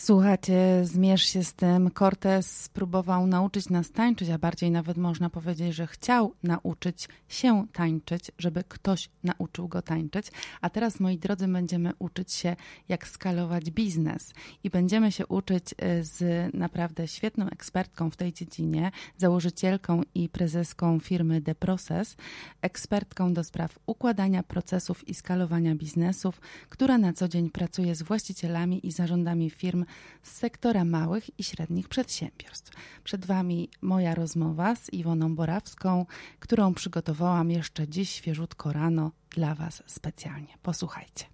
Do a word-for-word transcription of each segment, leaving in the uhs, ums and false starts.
Słuchajcie, zmierz się z tym. Cortez próbował nauczyć nas tańczyć, a bardziej nawet można powiedzieć, że chciał nauczyć się tańczyć, żeby ktoś nauczył go tańczyć. A teraz, moi drodzy, będziemy uczyć się, jak skalować biznes. I będziemy się uczyć z naprawdę świetną ekspertką w tej dziedzinie, założycielką i prezeską firmy The Process, ekspertką do spraw układania procesów i skalowania biznesów, która na co dzień pracuje z właścicielami i zarządami firm z sektora małych i średnich przedsiębiorstw. Przed Wami moja rozmowa z Iwoną Borawską, którą przygotowałam jeszcze dziś świeżutko rano dla Was specjalnie. Posłuchajcie.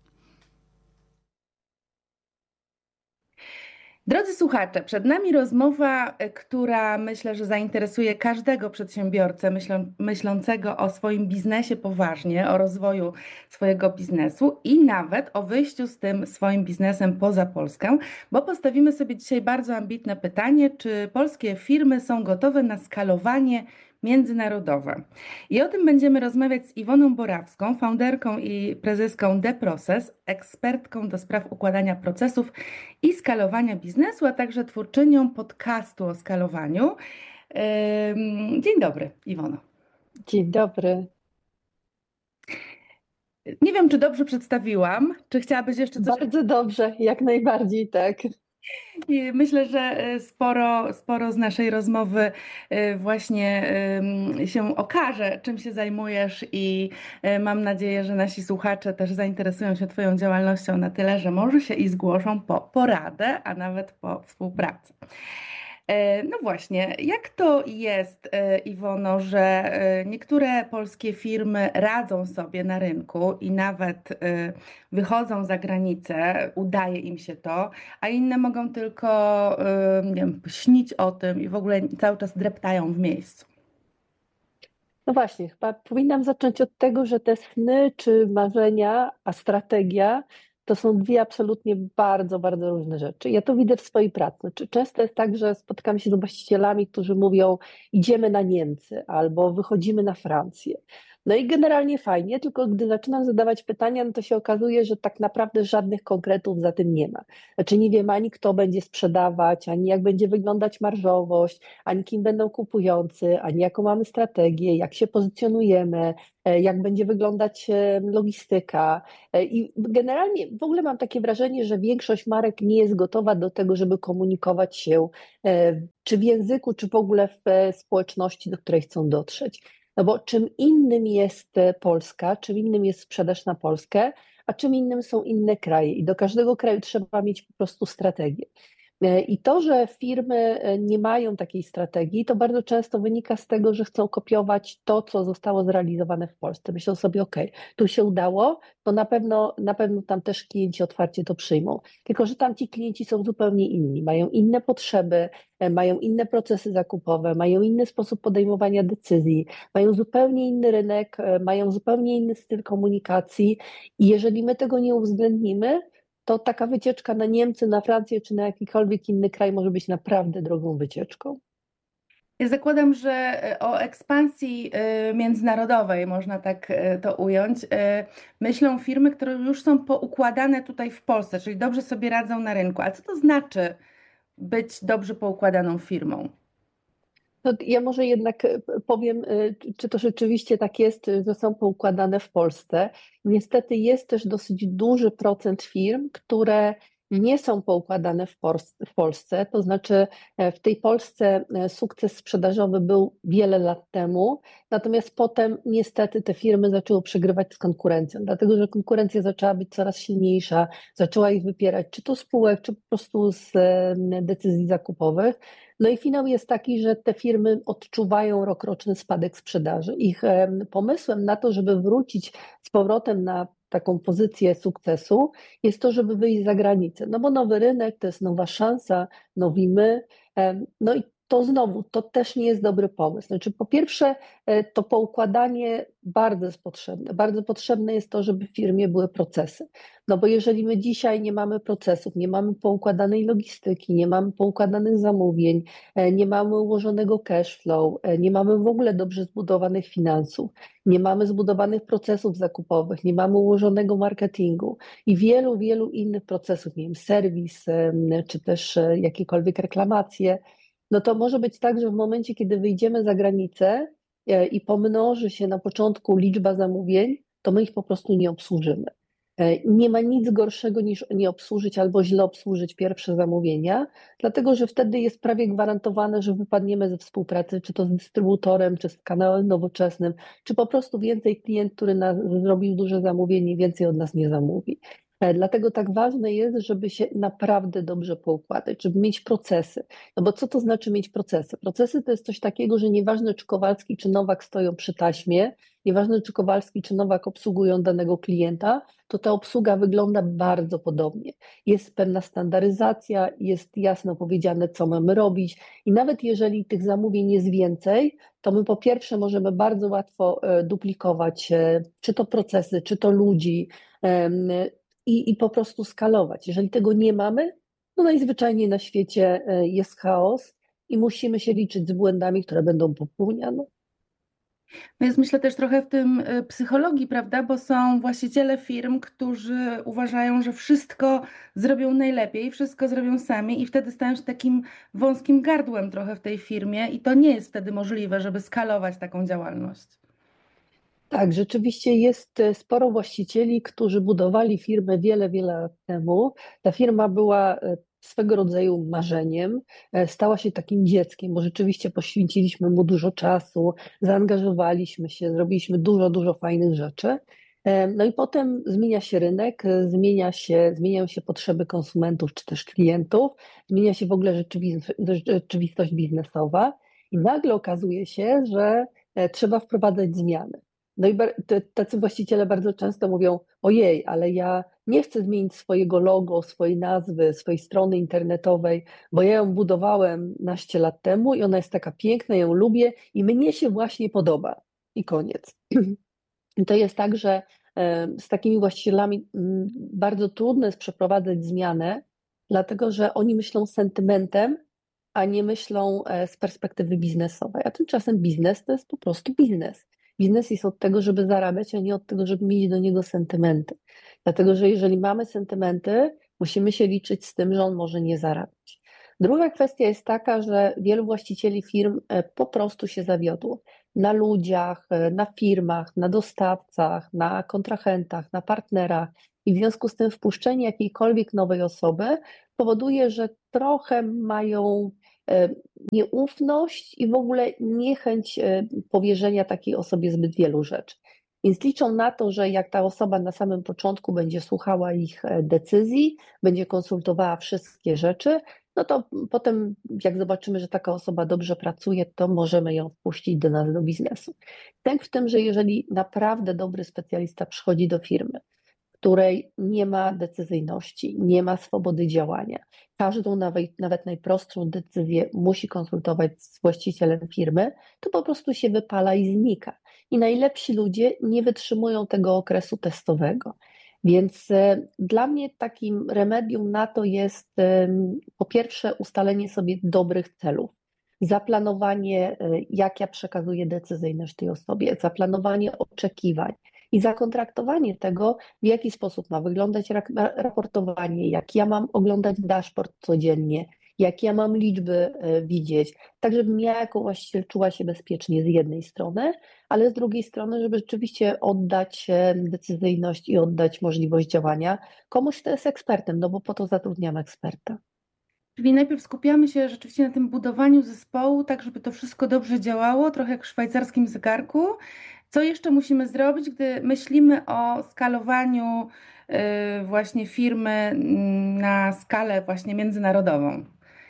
Drodzy słuchacze, przed nami rozmowa, która myślę, że zainteresuje każdego przedsiębiorcę myślą, myślącego o swoim biznesie poważnie, o rozwoju swojego biznesu i nawet o wyjściu z tym swoim biznesem poza Polskę, bo postawimy sobie dzisiaj bardzo ambitne pytanie, czy polskie firmy są gotowe na skalowanie międzynarodowe. I o tym będziemy rozmawiać z Iwoną Borawską, founderką i prezeską The Process, ekspertką do spraw układania procesów i skalowania biznesu, a także twórczynią podcastu o skalowaniu. Dzień dobry, Iwono. Dzień dobry. Nie wiem, czy dobrze przedstawiłam, czy chciałabyś jeszcze coś... Bardzo dobrze, jak najbardziej, tak. I myślę, że sporo, sporo z naszej rozmowy właśnie się okaże, czym się zajmujesz i mam nadzieję, że nasi słuchacze też zainteresują się Twoją działalnością na tyle, że może się i zgłoszą po poradę, a nawet po współpracę. No właśnie, jak to jest, Iwono, że niektóre polskie firmy radzą sobie na rynku i nawet wychodzą za granicę, udaje im się to, a inne mogą tylko, nie wiem, śnić o tym i w ogóle cały czas dreptają w miejscu? No właśnie, chyba powinnam zacząć od tego, że te sny czy marzenia, a strategia to są dwie absolutnie bardzo, bardzo różne rzeczy. Ja to widzę w swojej pracy. Znaczy, często jest tak, że spotykam się z właścicielami, którzy mówią, idziemy na Niemcy albo wychodzimy na Francję. No i generalnie fajnie, tylko gdy zaczynam zadawać pytania, no to się okazuje, że tak naprawdę żadnych konkretów za tym nie ma. Znaczy nie wiem ani kto będzie sprzedawać, ani jak będzie wyglądać marżowość, ani kim będą kupujący, ani jaką mamy strategię, jak się pozycjonujemy, jak będzie wyglądać logistyka. I generalnie w ogóle mam takie wrażenie, że większość marek nie jest gotowa do tego, żeby komunikować się czy w języku, czy w ogóle w społeczności, do której chcą dotrzeć. No bo czym innym jest Polska, czym innym jest sprzedaż na Polskę, a czym innym są inne kraje. I do każdego kraju trzeba mieć po prostu strategię. I to, że firmy nie mają takiej strategii, to bardzo często wynika z tego, że chcą kopiować to, co zostało zrealizowane w Polsce. Myślą sobie, ok, tu się udało, to na pewno, na pewno tam też klienci otwarcie to przyjmą. Tylko że tam ci klienci są zupełnie inni, mają inne potrzeby, mają inne procesy zakupowe, mają inny sposób podejmowania decyzji, mają zupełnie inny rynek, mają zupełnie inny styl komunikacji i jeżeli my tego nie uwzględnimy, to taka wycieczka na Niemcy, na Francję czy na jakikolwiek inny kraj może być naprawdę drogą wycieczką. Ja zakładam, że o ekspansji międzynarodowej, można tak to ująć, myślą firmy, które już są poukładane tutaj w Polsce, czyli dobrze sobie radzą na rynku. A co to znaczy być dobrze poukładaną firmą? No, ja może jednak powiem, czy to rzeczywiście tak jest, że są poukładane w Polsce. Niestety jest też dosyć duży procent firm, które nie są poukładane w, Polsce, w Polsce, to znaczy w tej Polsce sukces sprzedażowy był wiele lat temu, natomiast potem niestety te firmy zaczęły przegrywać z konkurencją, dlatego że konkurencja zaczęła być coraz silniejsza, zaczęła ich wypierać czy to spółek, czy po prostu z decyzji zakupowych. No i finał jest taki, że te firmy odczuwają rokroczny spadek sprzedaży. Ich pomysłem na to, żeby wrócić z powrotem na taką pozycję sukcesu, jest to, żeby wyjść za granicę. No bo nowy rynek to jest nowa szansa, nowi my. No i to znowu, to też nie jest dobry pomysł. Znaczy, po pierwsze, to poukładanie bardzo jest potrzebne. Bardzo potrzebne jest to, żeby w firmie były procesy. No bo jeżeli my dzisiaj nie mamy procesów, nie mamy poukładanej logistyki, nie mamy poukładanych zamówień, nie mamy ułożonego cash flow, nie mamy w ogóle dobrze zbudowanych finansów, nie mamy zbudowanych procesów zakupowych, nie mamy ułożonego marketingu i wielu, wielu innych procesów, nie wiem, serwis, czy też jakiekolwiek reklamacje, no to może być tak, że w momencie, kiedy wyjdziemy za granicę e, i pomnoży się na początku liczba zamówień, to my ich po prostu nie obsłużymy. E, Nie ma nic gorszego niż nie obsłużyć albo źle obsłużyć pierwsze zamówienia, dlatego że wtedy jest prawie gwarantowane, że wypadniemy ze współpracy, czy to z dystrybutorem, czy z kanałem nowoczesnym, czy po prostu więcej klient, który nas, zrobił duże zamówienie, więcej od nas nie zamówi. E, Dlatego tak ważne jest, żeby się naprawdę dobrze poukładać, żeby mieć procesy. No bo co to znaczy mieć procesy? Procesy to jest coś takiego, że nieważne czy Kowalski czy Nowak stoją przy taśmie, nieważne czy Kowalski czy Nowak obsługują danego klienta, to ta obsługa wygląda bardzo podobnie. Jest pewna standaryzacja, jest jasno powiedziane, co mamy robić i nawet jeżeli tych zamówień jest więcej, to my po pierwsze możemy bardzo łatwo e, duplikować, e, czy to procesy, czy to ludzi, em, i, i po prostu skalować. Jeżeli tego nie mamy, no najzwyczajniej na świecie e, jest chaos i musimy się liczyć z błędami, które będą popełniane. No jest myślę też trochę w tym y, psychologii, prawda? Bo są właściciele firm, którzy uważają, że wszystko zrobią najlepiej, wszystko zrobią sami i wtedy stają się takim wąskim gardłem trochę w tej firmie i to nie jest wtedy możliwe, żeby skalować taką działalność. Tak, rzeczywiście jest e, sporo właścicieli, którzy budowali firmę wiele, wiele lat temu. Ta firma była e, swego rodzaju marzeniem, e, stała się takim dzieckiem, bo rzeczywiście poświęciliśmy mu dużo czasu, zaangażowaliśmy się, zrobiliśmy dużo, dużo fajnych rzeczy. E, No i potem zmienia się rynek, e, zmienia się, zmieniają się potrzeby konsumentów czy też klientów, zmienia się w ogóle rzeczywistość, rzeczywistość biznesowa i nagle okazuje się, że e, trzeba wprowadzać zmiany. No i bar- te- tacy właściciele bardzo często mówią: ojej, ale ja nie chcę zmienić swojego logo, swojej nazwy, swojej strony internetowej, bo ja ją budowałem naście lat temu i ona jest taka piękna, ją lubię i mnie się właśnie podoba. I koniec. I to jest tak, że e, z takimi właścicielami mm, bardzo trudno jest przeprowadzać zmianę, dlatego że oni myślą sentymentem, a nie myślą e, z perspektywy biznesowej. A tymczasem biznes to jest po prostu biznes. Biznes jest od tego, żeby zarabiać, a nie od tego, żeby mieć do niego sentymenty. Dlatego, że jeżeli mamy sentymenty, musimy się liczyć z tym, że on może nie zarabiać. Druga kwestia jest taka, że wielu właścicieli firm e, po prostu się zawiodło na ludziach, e, na firmach, na dostawcach, na kontrahentach, na partnerach i w związku z tym wpuszczenie jakiejkolwiek nowej osoby powoduje, że trochę mają e, nieufność i w ogóle niechęć e, powierzenia takiej osobie zbyt wielu rzeczy. Więc liczą na to, że jak ta osoba na samym początku będzie słuchała ich e, decyzji, będzie konsultowała wszystkie rzeczy, no to potem jak zobaczymy, że taka osoba dobrze pracuje, to możemy ją wpuścić do nas do biznesu. Tęk w tym, że jeżeli naprawdę dobry specjalista przychodzi do firmy, której nie ma decyzyjności, nie ma swobody działania. Każdą nawet, nawet najprostszą decyzję musi konsultować z właścicielem firmy, to po prostu się wypala i znika. I najlepsi ludzie nie wytrzymują tego okresu testowego. Więc e, dla mnie takim remedium na to jest e, po pierwsze ustalenie sobie dobrych celów, zaplanowanie, e, jak ja przekazuję decyzyjność tej osobie, zaplanowanie oczekiwań i zakontraktowanie tego, w jaki sposób ma wyglądać raportowanie, jak ja mam oglądać dashboard codziennie, jak ja mam liczby e, widzieć, tak żebym ja jako właściciel czuła się bezpiecznie z jednej strony, ale z drugiej strony, żeby rzeczywiście oddać e, decyzyjność i oddać możliwość działania komuś, kto jest ekspertem, no bo po to zatrudniam eksperta. Czyli najpierw skupiamy się rzeczywiście na tym budowaniu zespołu, tak żeby to wszystko dobrze działało, trochę jak w szwajcarskim zegarku. Co jeszcze musimy zrobić, gdy myślimy o skalowaniu y, właśnie firmy mm, na skalę właśnie międzynarodową?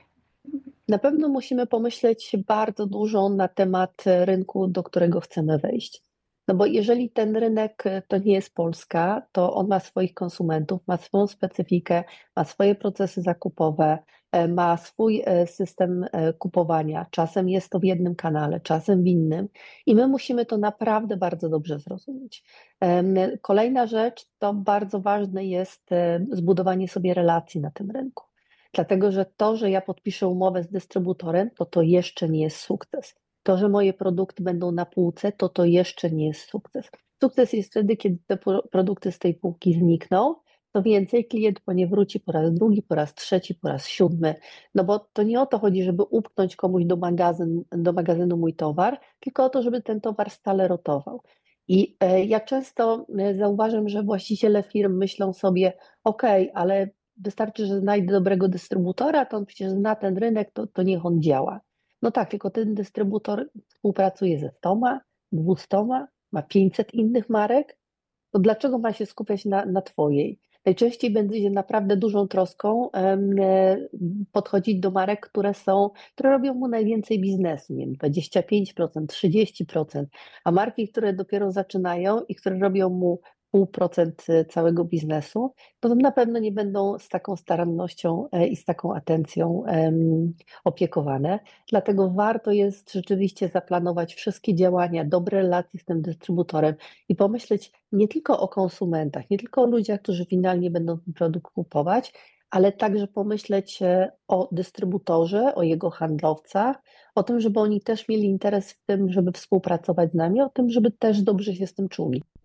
Na pewno musimy pomyśleć bardzo dużo na temat rynku, do którego chcemy wejść. No bo jeżeli ten rynek e, to nie jest Polska, to on ma swoich konsumentów, ma swoją specyfikę, ma swoje procesy zakupowe, e, ma swój e, system e, kupowania. Czasem jest to w jednym kanale, czasem w innym i my musimy to naprawdę bardzo dobrze zrozumieć. Em, Kolejna rzecz to bardzo ważne jest e, zbudowanie sobie relacji na tym rynku. Dlatego, że to, że ja podpiszę umowę z dystrybutorem, to to jeszcze nie jest sukces. To, że moje produkty będą na półce, to to jeszcze nie jest sukces. Sukces jest wtedy, kiedy te pro- produkty z tej półki znikną. To więcej, klient po nie wróci po raz drugi, po raz trzeci, po raz siódmy. No bo to nie o to chodzi, żeby upchnąć komuś do magazyn, do magazynu mój towar, tylko o to, żeby ten towar stale rotował. I e, ja często e, zauważam, że właściciele firm myślą sobie, OK, ale wystarczy, że znajdę dobrego dystrybutora, to on przecież zna ten rynek, to, to niech on działa. No tak, tylko ten dystrybutor współpracuje ze stoma, dwustoma, ma pięćset innych marek, to dlaczego ma się skupiać na, na twojej? Najczęściej będzie naprawdę dużą troską em, e, podchodzić do marek, które są, które robią mu najwięcej biznesu, nie wiem, dwadzieścia pięć procent, trzydzieści procent, a marki, które dopiero zaczynają i które robią mu pół procent całego biznesu, to tam na pewno nie będą z taką starannością e, i z taką atencją em, opiekowane. Dlatego warto jest rzeczywiście zaplanować wszystkie działania, dobre relacje z tym dystrybutorem i pomyśleć nie tylko o konsumentach, nie tylko o ludziach, którzy finalnie będą ten produkt kupować, ale także pomyśleć e, o dystrybutorze, o jego handlowcach, o tym, żeby oni też mieli interes w tym, żeby współpracować z nami, o tym, żeby też dobrze się z tym czuli.